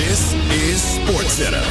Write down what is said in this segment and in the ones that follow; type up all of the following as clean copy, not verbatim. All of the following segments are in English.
This is SportsCenter.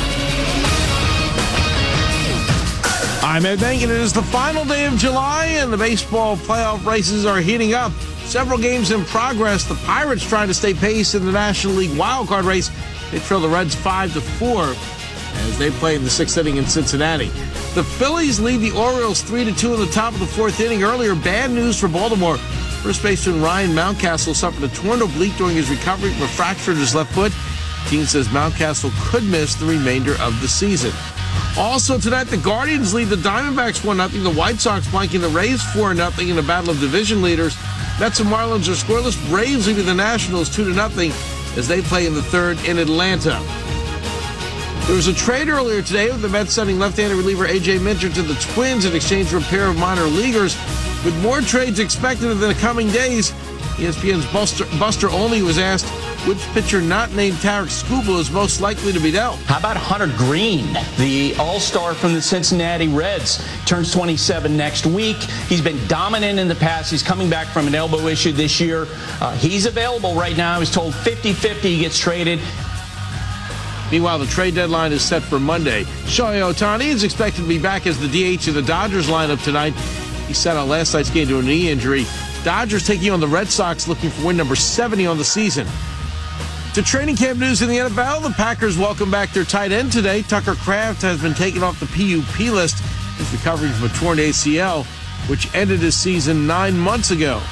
I'm Ed Bank, and it is the final day of July, and the baseball playoff races are heating up. Several games in progress. The Pirates trying to stay pace in the National League wildcard race. They trail the Reds 5-4 as they play in the sixth inning in Cincinnati. The Phillies lead the Orioles 3-2 in the top of the fourth inning. Earlier, bad news for Baltimore. First baseman Ryan Mountcastle suffered a torn oblique during his recovery from a fracture in his left foot. The team says Mountcastle could miss the remainder of the season. Also tonight, the Guardians lead the Diamondbacks 1-0. The White Sox blanking the Rays 4-0 in a battle of division leaders. Mets and Marlins are scoreless. Braves leading the Nationals 2-0 as they play in the third in Atlanta. There was a trade earlier today with the Mets sending left-handed reliever A.J. Minter to the Twins in exchange for a pair of minor leaguers. With more trades expected in the coming days, ESPN's Buster Olney was asked which pitcher not named Tarek Skubal is most likely to be dealt. How about Hunter Green, the all-star from the Cincinnati Reds? Turns 27 next week. He's been dominant in the past. He's coming back from an elbow issue this year. He's available right now. I was told 50-50 he gets traded. Meanwhile, the trade deadline is set for Monday. Shohei Ohtani is expected to be back as the DH of the Dodgers lineup tonight. He sat out last night's game to a knee injury. Dodgers taking on the Red Sox, looking for win number 70 on the season. To training camp news in the NFL, the Packers welcome back their tight end today. Tucker Kraft has been taken off the PUP list. He's recovering from a torn ACL, which ended his season 9 months ago.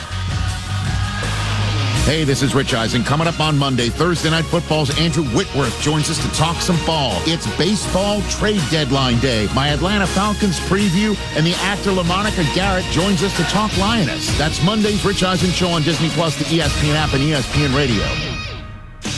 Hey, this is Rich Eisen. Coming up on Monday, Thursday Night Football's Andrew Whitworth joins us to talk some ball. It's baseball trade deadline day. My Atlanta Falcons preview, and the actor LaMonica Garrett joins us to talk Lioness. That's Monday's Rich Eisen Show on Disney Plus, the ESPN app, and ESPN Radio.